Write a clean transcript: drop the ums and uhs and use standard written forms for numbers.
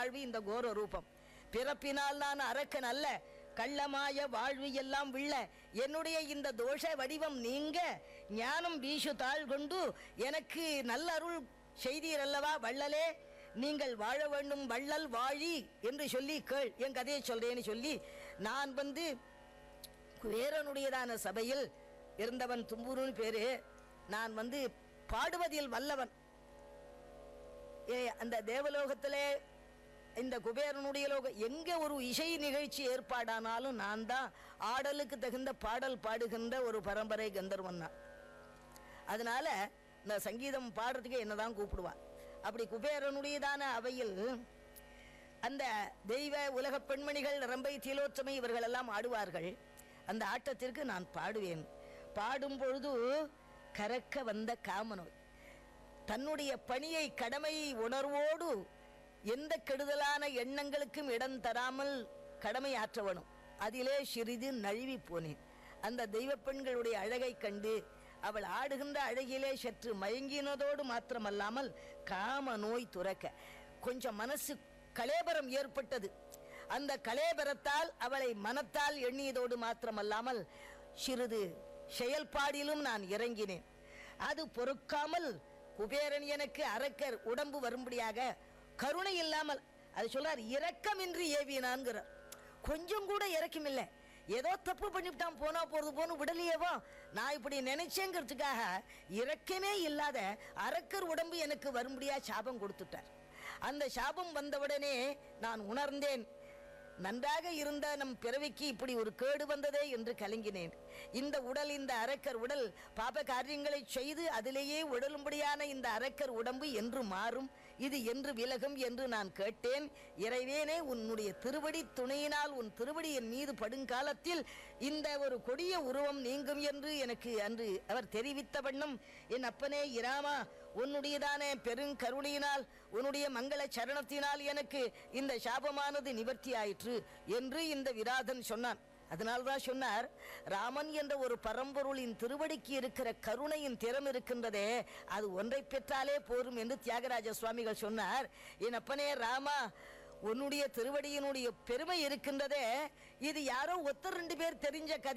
வாழ்வு இந்த கோர ரூபம். பிறப்பினால் நான் அரக்கன் அல்ல, கள்ளமாய வாழ்வு எல்லாம் விள்ள என்னுடைய இந்த தோஷ வடிவம் நீங்க ஞானம் வீசு தாழ் கொண்டு எனக்கு நல்ல அருள் செய்தீர் அல்லவா வள்ளலே, நீங்கள் வாழ வேண்டும் வள்ளல் வாழி என்று சொல்லி கேள், என் கதையை சொல்றேன்னு சொல்லி நான் குபேரனுடையதான சபையில் இருந்தவன். தும்புருன்னு பேரு. நான் பாடுவதில் வல்லவன். அந்த தேவலோகத்திலே இந்த குபேரனுடைய லோகம் எங்க ஒரு இசை நிகழ்ச்சி ஏற்பாடானாலும் நான் தான் ஆடலுக்கு தகுந்த பாடல் பாடுகின்ற ஒரு பரம்பரை கந்தர்வன் தான். அதனால இந்த சங்கீதம் பாடுறதுக்கு என்னதான் கூப்பிடுவான். அப்படி குபேரனுடையதான அவையில் அந்த தெய்வ உலக பெண்மணிகள் ரம்பை திலோத்தமை இவர்கள் எல்லாம் ஆடுவார்கள். அந்த ஆட்டத்திற்கு நான் பாடுவேன். பாடும் பொழுது கரக்க வந்த காமனோய் தன்னுடைய பணியை கடமை உணர்வோடு எந்த கெடுதலான எண்ணங்களுக்கும் இடம் தராமல் கடமை ஆற்றவனும் அதிலே சிறிது நழுவி போனேன். அந்த தெய்வ பெண்களுடைய அழகை கண்டு அவள் ஆடுகின்ற அழகிலே சற்று மயங்கினதோடு மாத்திரமல்லாமல் காம நோய் துறக்க கொஞ்சம் மனசு கலேபரம் ஏற்பட்டது. அந்த கலேபரத்தால் அவளை மனத்தால் எண்ணியதோடு மாத்திரமல்லாமல் சிறிது செயல்பாடிலும் நான் இறங்கினேன். அது பொறுக்காமல் குபேரன் எனக்கு அரக்கர் உடம்பு வரும்படியாக கருணை இல்லாமல், அது சொல்றார் இரக்கமின்றி ஏவினான்கிறார். கொஞ்சம் கூட இரக்கம் இல்லை. ஏதோ தப்பு பண்ணிவிட்டான், போனா போறது போன்னு விடலையேவோ, நான் இப்படி நினைச்சேங்கிறதுக்காக இரக்கமே இல்லாத அரக்கர் உடம்பு எனக்கு வரும்படியா சாபம் கொடுத்துட்டார். அந்த சாபம் வந்தவுடனே நான் உணர்ந்தேன், நன்றாக இருந்த நம் பிறவிக்கு இப்படி ஒரு கேடு வந்ததே என்று கலங்கினேன். இந்த உடல், இந்த அரக்கர் உடல் பாப காரியங்களை செய்து அதிலேயே உடலும்படியான இந்த அரக்கர் உடம்பு என்று மாறும், இது என்று விலகும் என்று நான் கேட்டேன். இறைவேனே, உன்னுடைய திருவடி துணையினால் உன் திருவடி என் மீது படுங்காலத்தில் இந்த ஒரு கொடிய உருவம் நீங்கும் என்று எனக்கு அன்று அவர் தெரிவித்த வண்ணம், என் அப்பனே இராமா, உன்னுடையதான பெருங்கருணையினால் உன்னுடைய மங்கள சரணத்தினால் எனக்கு இந்த சாபமானது நிவர்த்தி ஆயிற்று என்று இந்த விராதன் சொன்னான். அதனால்தான் சொன்னார், ராமன் என்ற ஒரு பரம்பொருளின் திருவடிக்கு இருக்கிற கருணையின் திறம் இருக்கின்றதே, அது ஒன்றை பெற்றாலே போரும் என்று தியாகராஜ சுவாமிகள் சொன்னார். என் அப்பனே ராமா, உன்னுடைய திருவடியினுடைய பெருமை இருக்கின்றதே, இது யாரோ ஒருத்தர் 2 பேர் தெரிஞ்ச கதை